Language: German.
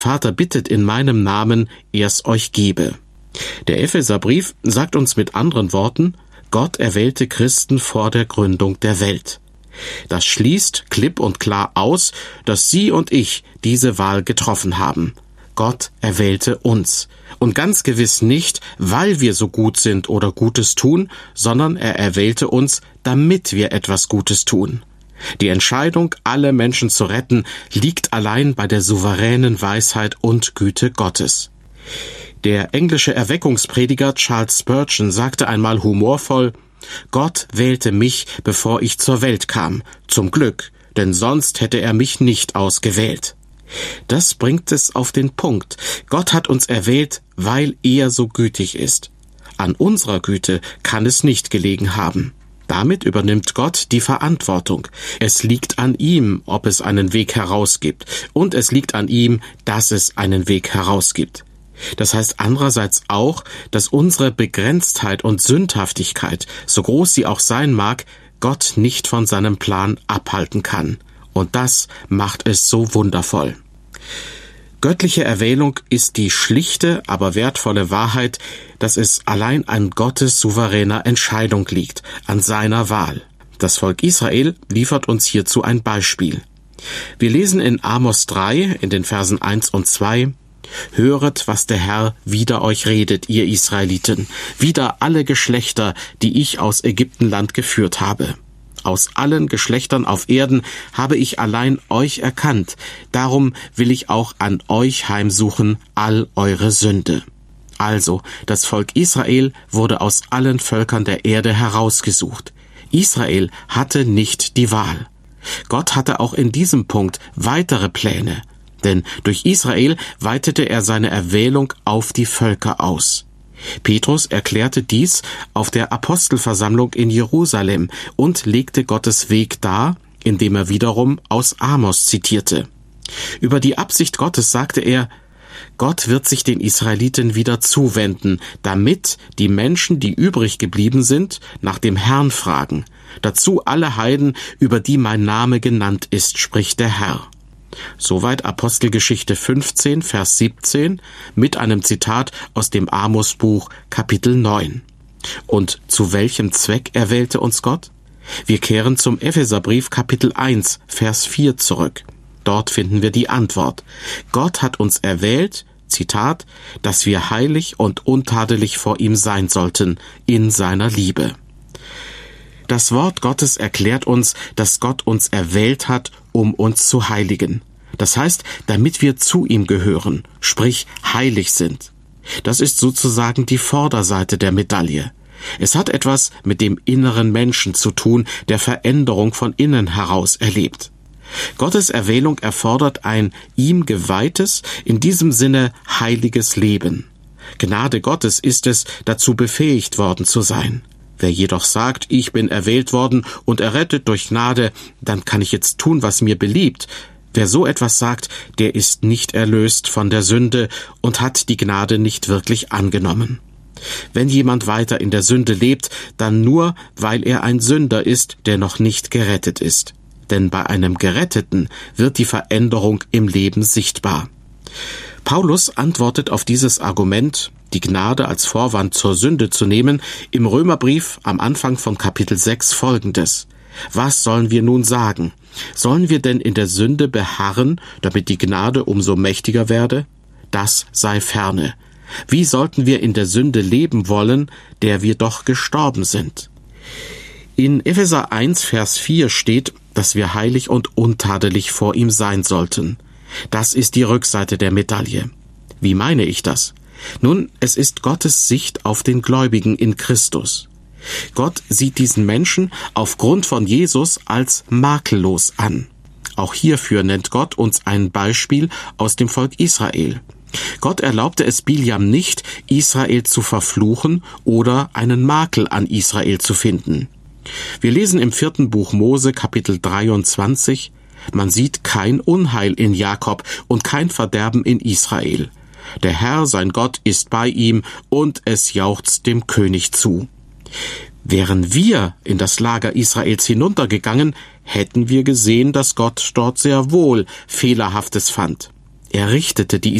Vater bittet in meinem Namen, er's euch gebe. Der Epheserbrief sagt uns mit anderen Worten, Gott erwählte Christen vor der Gründung der Welt. Das schließt klipp und klar aus, dass Sie und ich diese Wahl getroffen haben. Gott erwählte uns. Und ganz gewiss nicht, weil wir so gut sind oder Gutes tun, sondern er erwählte uns, damit wir etwas Gutes tun. Die Entscheidung, alle Menschen zu retten, liegt allein bei der souveränen Weisheit und Güte Gottes. Der englische Erweckungsprediger Charles Spurgeon sagte einmal humorvoll, Gott wählte mich, bevor ich zur Welt kam. Zum Glück, denn sonst hätte er mich nicht ausgewählt. Das bringt es auf den Punkt. Gott hat uns erwählt, weil er so gütig ist. An unserer Güte kann es nicht gelegen haben. Damit übernimmt Gott die Verantwortung. Es liegt an ihm, ob es einen Weg herausgibt. Und es liegt an ihm, dass es einen Weg herausgibt. Das heißt andererseits auch, dass unsere Begrenztheit und Sündhaftigkeit, so groß sie auch sein mag, Gott nicht von seinem Plan abhalten kann. Und das macht es so wundervoll. Göttliche Erwählung ist die schlichte, aber wertvolle Wahrheit, dass es allein an Gottes souveräner Entscheidung liegt, an seiner Wahl. Das Volk Israel liefert uns hierzu ein Beispiel. Wir lesen in Amos 3 in den Versen 1 und 2, Höret, was der Herr wider euch redet, ihr Israeliten, wider alle Geschlechter, die ich aus Ägyptenland geführt habe. Aus allen Geschlechtern auf Erden habe ich allein euch erkannt, darum will ich auch an euch heimsuchen all eure Sünde. Also, das Volk Israel wurde aus allen Völkern der Erde herausgesucht. Israel hatte nicht die Wahl. Gott hatte auch in diesem Punkt weitere Pläne. Denn durch Israel weitete er seine Erwählung auf die Völker aus. Petrus erklärte dies auf der Apostelversammlung in Jerusalem und legte Gottes Weg dar, indem er wiederum aus Amos zitierte. Über die Absicht Gottes sagte er, Gott wird sich den Israeliten wieder zuwenden, damit die Menschen, die übrig geblieben sind, nach dem Herrn fragen. Dazu alle Heiden, über die mein Name genannt ist, spricht der Herr. Soweit Apostelgeschichte 15, Vers 17 mit einem Zitat aus dem Amos-Buch Kapitel 9. Und zu welchem Zweck erwählte uns Gott? Wir kehren zum Epheserbrief Kapitel 1, Vers 4 zurück. Dort finden wir die Antwort. Gott hat uns erwählt, Zitat, dass wir heilig und untadelig vor ihm sein sollten, in seiner Liebe. Das Wort Gottes erklärt uns, dass Gott uns erwählt hat, um uns zu heiligen. Das heißt, damit wir zu ihm gehören, sprich heilig sind. Das ist sozusagen die Vorderseite der Medaille. Es hat etwas mit dem inneren Menschen zu tun, der Veränderung von innen heraus erlebt. Gottes Erwählung erfordert ein ihm geweihtes, in diesem Sinne heiliges Leben. Gnade Gottes ist es, dazu befähigt worden zu sein. Wer jedoch sagt, ich bin erwählt worden und errettet durch Gnade, dann kann ich jetzt tun, was mir beliebt. Wer so etwas sagt, der ist nicht erlöst von der Sünde und hat die Gnade nicht wirklich angenommen. Wenn jemand weiter in der Sünde lebt, dann nur, weil er ein Sünder ist, der noch nicht gerettet ist. Denn bei einem Geretteten wird die Veränderung im Leben sichtbar. Paulus antwortet auf dieses Argument, die Gnade als Vorwand zur Sünde zu nehmen, im Römerbrief am Anfang von Kapitel 6 folgendes. Was sollen wir nun sagen? Sollen wir denn in der Sünde beharren, damit die Gnade umso mächtiger werde? Das sei ferne. Wie sollten wir in der Sünde leben wollen, der wir doch gestorben sind? In Epheser 1, Vers 4 steht, dass wir heilig und untadelig vor ihm sein sollten. Das ist die Rückseite der Medaille. Wie meine ich das? Nun, es ist Gottes Sicht auf den Gläubigen in Christus. Gott sieht diesen Menschen aufgrund von Jesus als makellos an. Auch hierfür nennt Gott uns ein Beispiel aus dem Volk Israel. Gott erlaubte es Biljam nicht, Israel zu verfluchen oder einen Makel an Israel zu finden. Wir lesen im 4. Buch Mose, Kapitel 23, man sieht kein Unheil in Jakob und kein Verderben in Israel. Der Herr, sein Gott, ist bei ihm und es jauchzt dem König zu. Wären wir in das Lager Israels hinuntergegangen, hätten wir gesehen, dass Gott dort sehr wohl Fehlerhaftes fand. Er richtete die